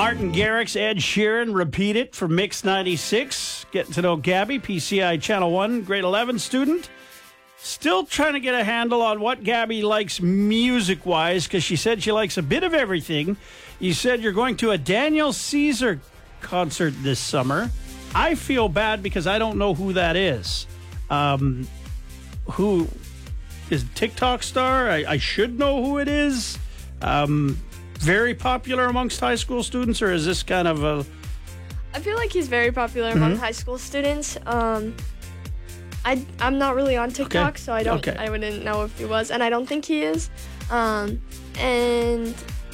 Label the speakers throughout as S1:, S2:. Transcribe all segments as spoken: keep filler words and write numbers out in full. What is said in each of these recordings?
S1: Martin Garrix, Ed Sheeran, Repeat It from Mix ninety-six. Getting to know Gabby, P C I Channel one, grade eleven student. Still trying to get a handle on what Gabby likes music-wise, because she said she likes a bit of everything. You said you're going to a Daniel Caesar concert this summer. I feel bad because I don't know who that is. Um, who is a TikTok star? I, I should know who it is. Um, very popular amongst high school students, or is this kind of a...
S2: I feel like he's very popular among
S1: Mm-hmm.
S2: high school students. Um, I, I'm not really on TikTok,
S1: Okay.
S2: so I don't.
S1: Okay.
S2: I wouldn't know if he was, and I don't think he is. Um, and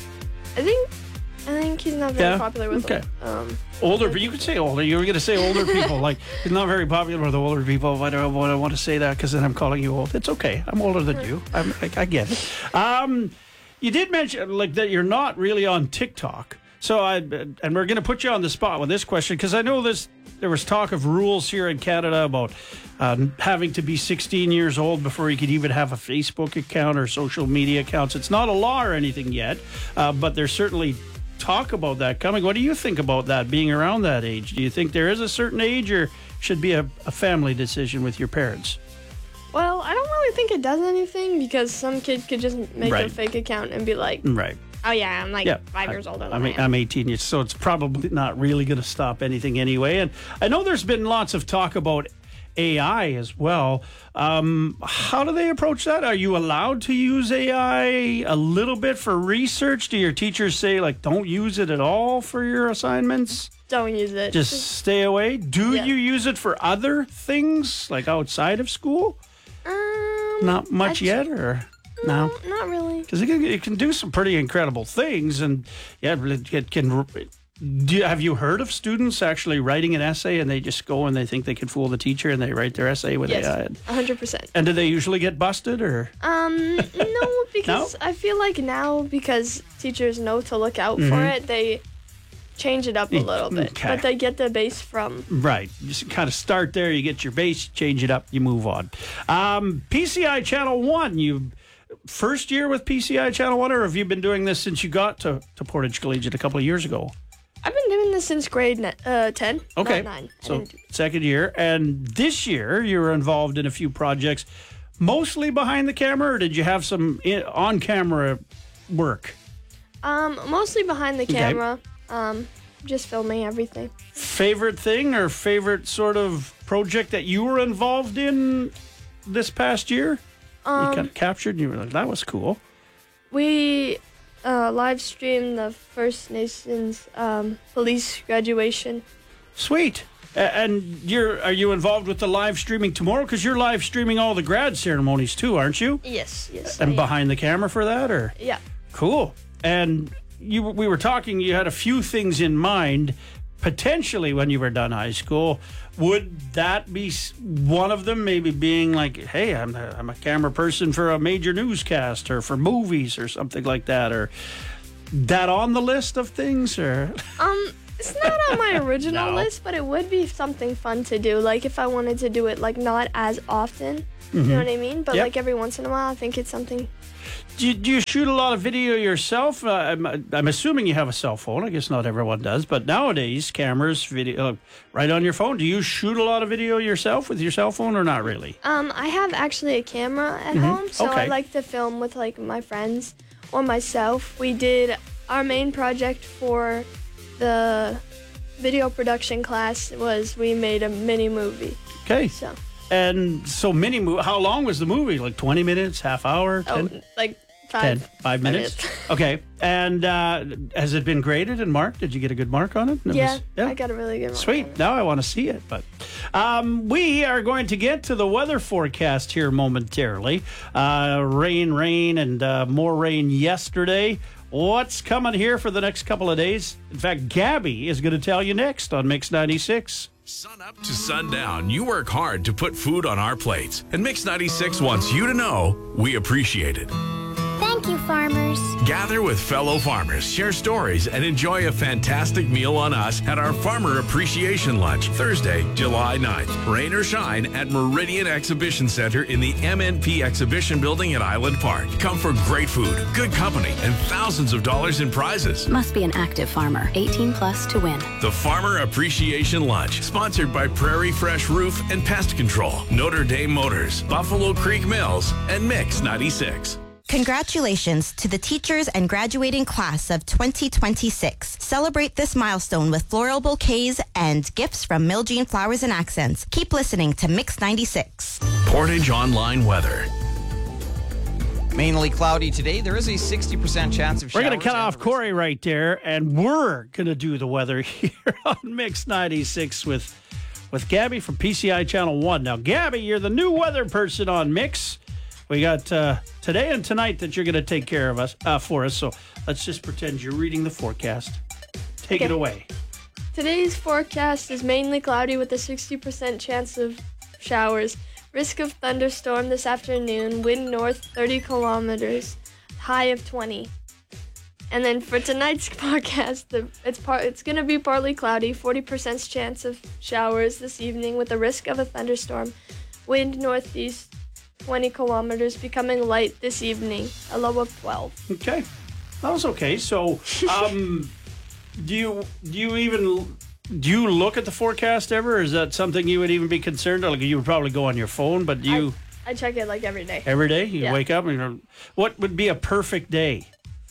S2: I think I think he's not very
S1: Yeah?
S2: popular with
S1: Okay.
S2: um,
S1: Older, but you could say older. You were going to say older people. Like, he's not very popular with older people. I don't, I don't want to say that because then I'm calling you old. It's okay. I'm older than you. I'm, I, I get it. Um, you did mention like that you're not really on TikTok. So I and we're going to put you on the spot with this question because I know this. There was talk of rules here in Canada about um, having to be sixteen years old before you could even have a Facebook account or social media accounts. It's not a law or anything yet, uh, but there's certainly talk about that coming. What do you think about that, being around that age? Do you think there is a certain age or should be a, a family decision with your parents?
S2: Well, I don't really think it does anything because some kid could just make
S1: Right.
S2: a fake account and be like,
S1: Right.
S2: "Oh yeah, I'm like
S1: Yeah.
S2: five years older than
S1: I
S2: I,
S1: mean,
S2: am."
S1: I'm eighteen years, so it's probably not really going to stop anything anyway. And I know there's been lots of talk about A I as well. Um, how do they approach that? Are you allowed to use A I a little bit for research? Do your teachers say, like, don't use it at all for your assignments?
S2: Don't use it.
S1: Just stay away? Do
S2: Yeah.
S1: you use it for other things, like outside of school?
S2: um,
S1: Not much
S2: I-
S1: yet, or no?
S2: no, not really.
S1: Because it can, it can do some pretty incredible things, and yeah, it, it can. Do you, have you heard of students actually writing an essay and they just go and they think they can fool the teacher and they write their essay with
S2: Yes,
S1: A I?
S2: a hundred percent.
S1: And do they usually get busted or?
S2: Um, no, because I feel like now because teachers know to look out for it, they change it up a
S1: Mm,
S2: little bit.
S1: okay.
S2: But they get the base from.
S1: Right. You just kind of start there, you get your base, change it up, you move on. Um, P C I Channel one, you first year with P C I Channel one, or have you been doing this since you got to, to Portage Collegiate a couple of years ago?
S2: I've been doing this since grade ne- uh, ten.
S1: Okay.
S2: Not nine. I
S1: So
S2: didn't do-
S1: second year. And this year you were involved in a few projects, mostly behind the camera, or did you have some in, on-camera work?
S2: Um, mostly behind the camera. Um, just filming everything.
S1: Favorite thing or favorite sort of project that you were involved in this past year?
S2: Um,
S1: you kind of captured and you were like, that was cool.
S2: We uh, live streamed the First Nations um, police graduation.
S1: Sweet. A- And you're are you involved with the live streaming tomorrow? Because you're live streaming all the grad ceremonies too, aren't you?
S2: Yes, yes.
S1: And
S2: I-
S1: behind the camera for that, or?
S2: Yeah.
S1: Cool. And you, we were talking, you had a few things in mind, potentially when you were done high school. Would that be s- one of them, maybe being like, hey, I'm a, I'm a camera person for a major newscast or for movies or something like that? Or that on the list of things? Or
S2: Um, it's not on my original
S1: No.
S2: list, but it would be something fun to do. Like if I wanted to do it, like not as often. You know what I mean? But
S1: Yep.
S2: like every once in a while, I think it's something.
S1: do you, do you shoot a lot of video yourself? Uh, I'm, I'm assuming you have a cell phone. I guess not everyone does. But nowadays, cameras, video, uh, right on your phone. Do you shoot a lot of video yourself with your cell phone or not really?
S2: Um, I have actually a camera at home, so
S1: Okay.
S2: I like to film with like my friends or myself. We did our main project for the video production class was we made a mini movie.
S1: Okay.
S2: So
S1: And so mini movie, how long was the movie? Like twenty minutes, half hour, ten?
S2: oh, like
S1: ten,
S2: five.
S1: five minutes? Okay. And uh, has it been graded and marked? Did you get a good mark on it? It
S2: Yeah,
S1: was- yeah.
S2: I got a really good one.
S1: Sweet. Now I want to see it. But um, we are going to get to the weather forecast here momentarily. Uh, rain, rain, and uh, more rain yesterday. What's coming here for the next couple of days? In fact, Gabby is going to tell you next on Mix ninety-six.
S3: Sun up to sundown, you work hard to put food on our plates. And Mix ninety-six wants you to know we appreciate it.
S4: Thank Thank you, farmers.
S3: Gather with fellow farmers, share stories, and enjoy a fantastic meal on us at our Farmer Appreciation Lunch, Thursday, July ninth. Rain or shine at Meridian Exhibition Center in the M N P Exhibition Building at Island Park. Come for great food, good company, and thousands of dollars in prizes.
S5: Must be an active farmer, eighteen plus to win.
S3: The Farmer Appreciation Lunch, sponsored by Prairie Fresh Roof and Pest Control, Notre Dame Motors, Buffalo Creek Mills, and Mix ninety-six.
S6: Congratulations to the teachers and graduating class of twenty twenty-six. Celebrate this milestone with floral bouquets and gifts from Miljean Flowers and Accents. Keep listening to Mix ninety-six.
S3: Portage Online weather.
S7: Mainly cloudy today. There is a sixty percent chance of
S1: We're
S7: showers.
S1: going to cut off Corey right there, and we're going to do the weather here on Mix ninety-six with, with Gabby from P C I Channel one. Now, Gabby, you're the new weather person on Mix. We got uh, today and tonight that you're going to take care of us uh, for us. So let's just pretend you're reading the forecast. Take
S2: Okay.
S1: it away.
S2: Today's forecast is mainly cloudy with a sixty percent chance of showers. Risk of thunderstorm this afternoon. Wind north thirty kilometers. High of twenty. And then for tonight's forecast, the, it's part. It's going to be partly cloudy. forty percent chance of showers this evening with a risk of a thunderstorm. Wind northeast twenty kilometers, becoming light this evening. A low of twelve.
S1: Okay. That was okay. So, um, do you do you even do you look at the forecast ever? Or is that something you would even be concerned? Like you would probably go on your phone, but you
S2: I, I check it like every day.
S1: every day you
S2: Yeah.
S1: wake up and you're, what would be a perfect day?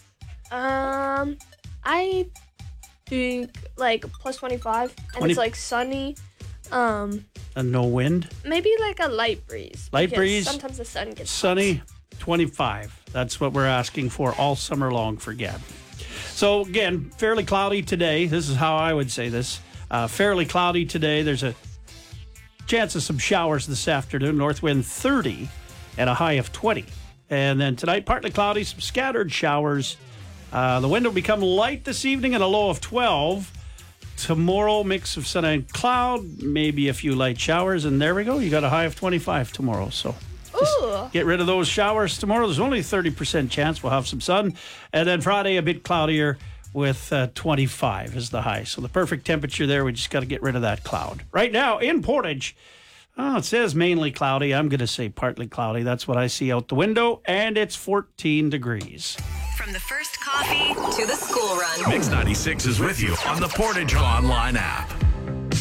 S2: Um, I think like plus twenty-five, and
S1: twenty
S2: it's like sunny. Um,
S1: And no wind,
S2: maybe like a light breeze.
S1: Light
S2: because
S1: breeze,
S2: Sometimes the sun gets
S1: sunny, twenty-five. That's what we're asking for all summer long for Gabby. So again, fairly cloudy today. This is how I would say this. Uh, fairly cloudy today. There's a chance of some showers this afternoon. North wind thirty and a high of twenty. And then tonight, partly cloudy, some scattered showers. Uh, the wind will become light this evening and a low of twelve. Tomorrow, mix of sun and cloud, maybe a few light showers. And there we go. You got a high of twenty-five tomorrow. So
S2: Ooh.
S1: get rid of those showers tomorrow. There's only a thirty percent chance we'll have some sun. And then Friday, a bit cloudier with uh, twenty-five is the high. So the perfect temperature there. We just got to get rid of that cloud. Right now in Portage, oh, it says mainly cloudy. I'm going to say partly cloudy. That's what I see out the window. And it's fourteen degrees.
S5: From the first coffee to the school run.
S3: Mix ninety-six is with you on the Portage Online app.